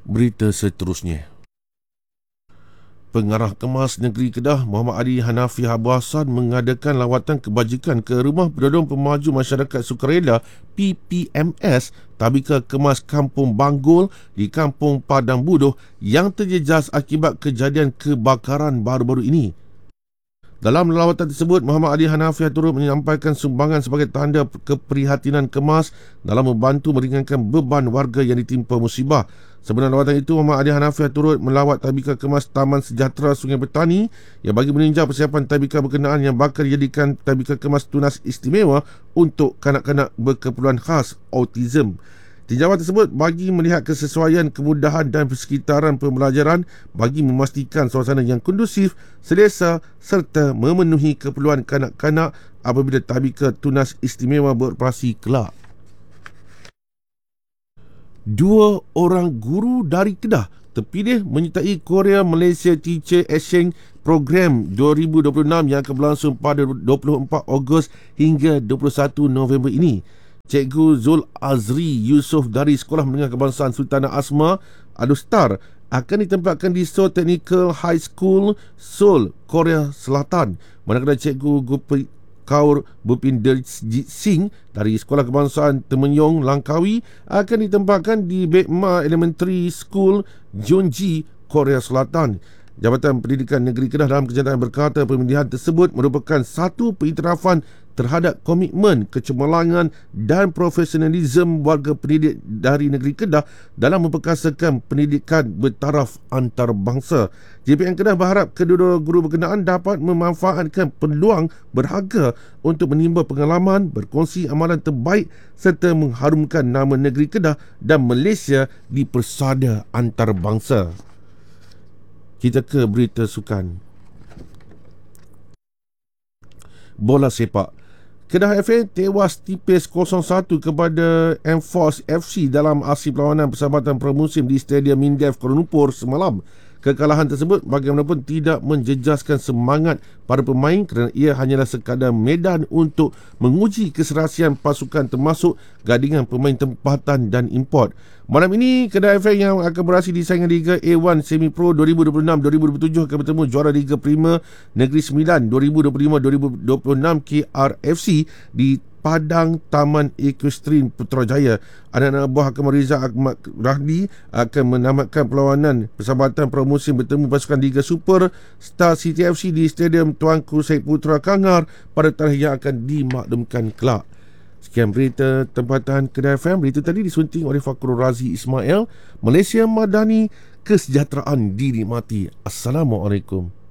Berita seterusnya. Pengarah Kemas Negeri Kedah Muhammad Ali Hanafi Abu Hassan mengadakan lawatan kebajikan ke Rumah Penodong Pemaju Masyarakat Sukarela PPMS Tabika Kemas Kampung Banggul di Kampung Padang Budoh yang terjejas akibat kejadian kebakaran baru-baru ini. Dalam lawatan tersebut, Muhammad Ali Hanafi turut menyampaikan sumbangan sebagai tanda keprihatinan Kemas dalam membantu meringankan beban warga yang ditimpa musibah. Sebelum lawatan itu, Muhammad Ali Hanafi turut melawat Tabika Kemas Taman Sejahtera Sungai Petani yang bagi meninjau persiapan tabika berkenaan yang bakal dijadikan Tabika Kemas tunas istimewa untuk kanak-kanak berkeperluan khas autism. Tinjauan tersebut bagi melihat kesesuaian, kemudahan dan persekitaran pembelajaran bagi memastikan suasana yang kondusif, selesa serta memenuhi keperluan kanak-kanak apabila tabika tunas istimewa beroperasi kelak. 2 orang guru dari Kedah terpilih menyertai Korea Malaysia Teacher Exchange Program 2026 yang akan berlangsung pada 24 Ogos hingga 21 November ini. Cikgu Zul Azri Yusof dari Sekolah Menengah Kebangsaan Sultanah Asma Adustar akan ditempatkan di Seoul Technical High School, Seoul, Korea Selatan. Manakala Cikgu Gopal Kaur Bupinderjit Singh dari Sekolah Kebangsaan Temenyong, Langkawi akan ditempatkan di Bekma Elementary School, Jeonji, Korea Selatan. Jabatan Pendidikan Negeri Kedah dalam kenyataan berkata pemilihan tersebut merupakan satu pengiktirafan terhadap komitmen, kecemerlangan dan profesionalisme warga pendidik dari negeri Kedah dalam memperkasakan pendidikan bertaraf antarabangsa. JPN Kedah berharap kedua-dua guru berkenaan dapat memanfaatkan peluang berharga untuk menimba pengalaman, berkongsi amalan terbaik serta mengharumkan nama negeri Kedah dan Malaysia di persada antarabangsa. Kita ke berita sukan. Bola sepak. Kedah FA tewas tipis 0-1 kepada Enforce FC dalam aksi perlawanan persahabatan pramusim di Stadium Mindef Kuala Lumpur semalam. Kekalahan tersebut bagaimanapun tidak menjejaskan semangat para pemain kerana ia hanyalah sekadar medan untuk menguji keserasian pasukan termasuk gadingan pemain tempatan dan import. Malam ini, Kedah FA yang akan beraksi di saingan Liga A1 Semi Pro 2026-2027 akan bertemu juara Liga Prima Negeri Sembilan 2025-2026 KRFC di Padang Taman Equestrian Putrajaya. Anak-anak buah Hakim Rizal Ahmad Rahdi akan menamatkan perlawanan persahabatan pramusim bertemu pasukan Liga Super Star City FC di Stadium Tuanku Syed Putra Kangar pada tarikh yang akan dimaklumkan kelak. Sekian berita tempatan Kedah FM. Berita tadi disunting oleh Fakrul Razi Ismail. Malaysia Madani, kesejahteraan dinikmati. Assalamualaikum.